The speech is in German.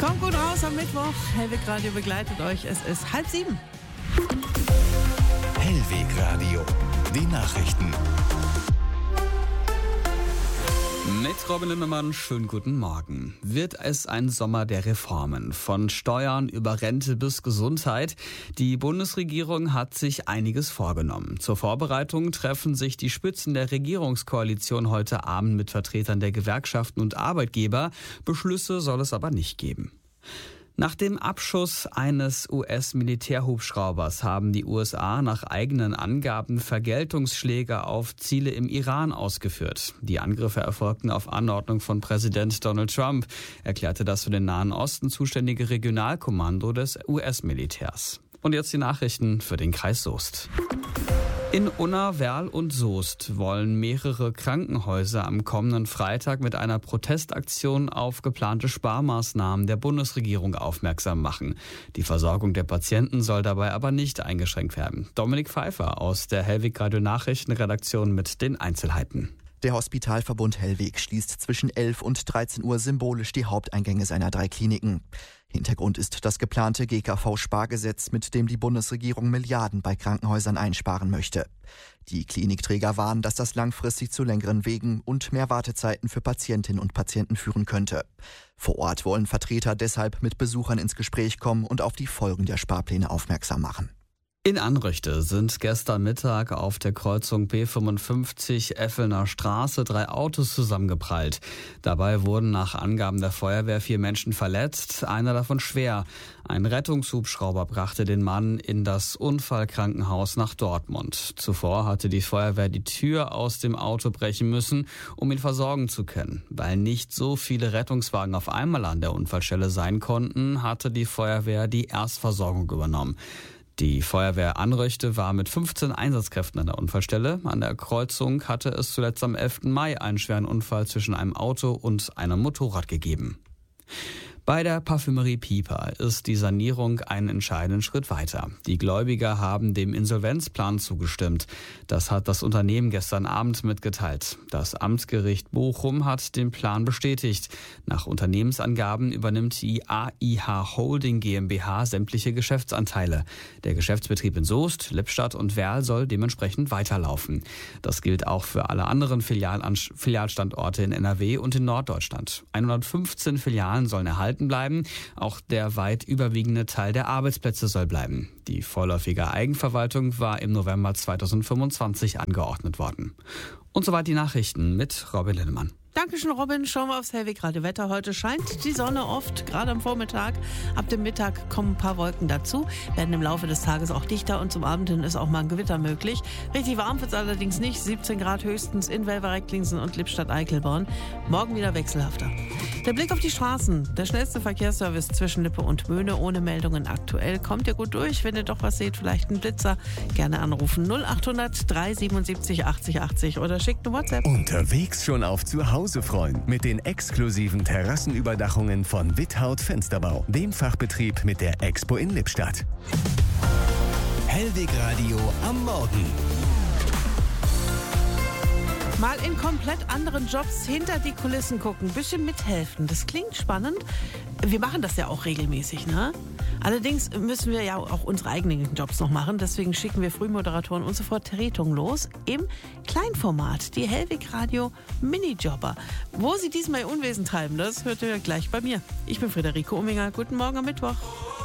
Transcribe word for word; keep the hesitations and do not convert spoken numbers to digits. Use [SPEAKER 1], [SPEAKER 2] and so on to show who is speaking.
[SPEAKER 1] Kommt gut raus am Mittwoch. Hellweg Radio begleitet euch. Es ist halb sieben.
[SPEAKER 2] Hellweg Radio, die Nachrichten.
[SPEAKER 3] Mit Robin Lindemann, schönen guten Morgen. Wird es ein Sommer der Reformen? Von Steuern über Rente bis Gesundheit. Die Bundesregierung hat sich einiges vorgenommen. Zur Vorbereitung treffen sich die Spitzen der Regierungskoalition heute Abend mit Vertretern der Gewerkschaften und Arbeitgeber. Beschlüsse soll es aber nicht geben. Nach dem Abschuss eines U S-Militärhubschraubers haben die U S A nach eigenen Angaben Vergeltungsschläge auf Ziele im Iran ausgeführt. Die Angriffe erfolgten auf Anordnung von Präsident Donald Trump, erklärte das für den Nahen Osten zuständige Regionalkommando des U S-Militärs. Und jetzt die Nachrichten für den Kreis Soest. In Unna, Werl und Soest wollen mehrere Krankenhäuser am kommenden Freitag mit einer Protestaktion auf geplante Sparmaßnahmen der Bundesregierung aufmerksam machen. Die Versorgung der Patienten soll dabei aber nicht eingeschränkt werden. Dominik Pfeiffer aus der Hellweg Radio Nachrichtenredaktion mit den Einzelheiten.
[SPEAKER 4] Der Hospitalverbund Hellweg schließt zwischen elf und dreizehn Uhr symbolisch die Haupteingänge seiner drei Kliniken. Hintergrund ist das geplante G K V-Spargesetz, mit dem die Bundesregierung Milliarden bei Krankenhäusern einsparen möchte. Die Klinikträger warnen, dass das langfristig zu längeren Wegen und mehr Wartezeiten für Patientinnen und Patienten führen könnte. Vor Ort wollen Vertreter deshalb mit Besuchern ins Gespräch kommen und auf die Folgen der Sparpläne aufmerksam machen.
[SPEAKER 3] In Anrichte sind gestern Mittag auf der Kreuzung B fünfundfünfzig Effelner Straße drei Autos zusammengeprallt. Dabei wurden nach Angaben der Feuerwehr vier Menschen verletzt, einer davon schwer. Ein Rettungshubschrauber brachte den Mann in das Unfallkrankenhaus nach Dortmund. Zuvor hatte die Feuerwehr die Tür aus dem Auto brechen müssen, um ihn versorgen zu können. Weil nicht so viele Rettungswagen auf einmal an der Unfallstelle sein konnten, hatte die Feuerwehr die Erstversorgung übernommen. Die Feuerwehr Anrichte war mit fünfzehn Einsatzkräften an der Unfallstelle. An der Kreuzung hatte es zuletzt am elften Mai einen schweren Unfall zwischen einem Auto und einem Motorrad gegeben. Bei der Parfümerie Piper ist die Sanierung einen entscheidenden Schritt weiter. Die Gläubiger haben dem Insolvenzplan zugestimmt. Das hat das Unternehmen gestern Abend mitgeteilt. Das Amtsgericht Bochum hat den Plan bestätigt. Nach Unternehmensangaben übernimmt die A I H Holding GmbH sämtliche Geschäftsanteile. Der Geschäftsbetrieb in Soest, Lippstadt und Werl soll dementsprechend weiterlaufen. Das gilt auch für alle anderen Filialstandorte in N R W und in Norddeutschland. hundertfünfzehn Filialen sollen erhalten bleiben. Auch der weit überwiegende Teil der Arbeitsplätze soll bleiben. Die vorläufige Eigenverwaltung war im November zweitausendfünfundzwanzig angeordnet worden. Und soweit die Nachrichten mit Robin Lindemann.
[SPEAKER 1] Dankeschön, Robin. Schauen wir aufs Hellweg Radio Wetter. Heute scheint die Sonne oft, gerade am Vormittag. Ab dem Mittag kommen ein paar Wolken dazu, werden im Laufe des Tages auch dichter und zum Abend hin ist auch mal ein Gewitter möglich. Richtig warm wird es allerdings nicht. siebzehn Grad höchstens in Welver-Recklinghausen und Lippstadt-Eichelborn. Morgen wieder wechselhafter. Der Blick auf die Straßen. Der schnellste Verkehrsservice zwischen Lippe und Möhne ohne Meldungen aktuell. Kommt ihr gut durch? Wenn ihr doch was seht, vielleicht einen Blitzer, gerne anrufen. null achthundert drei siebenundsiebzig achtzig achtzig oder schickt eine WhatsApp.
[SPEAKER 2] Unterwegs schon auf Zuhause freuen mit den exklusiven Terrassenüberdachungen von Withaut Fensterbau, dem Fachbetrieb mit der Expo in Lippstadt. Hellweg Radio am Morgen.
[SPEAKER 1] Mal in komplett anderen Jobs hinter die Kulissen gucken, ein bisschen mithelfen. Das klingt spannend. Wir machen das ja auch regelmäßig, ne? Allerdings müssen wir ja auch unsere eigenen Jobs noch machen. Deswegen schicken wir Frühmoderatoren und sofort Vertretung los im Kleinformat, die Hellweg Radio Minijobber. Wo sie diesmal ihr Unwesen treiben, das hört ihr gleich bei mir. Ich bin Friederike Ominger. Guten Morgen am Mittwoch.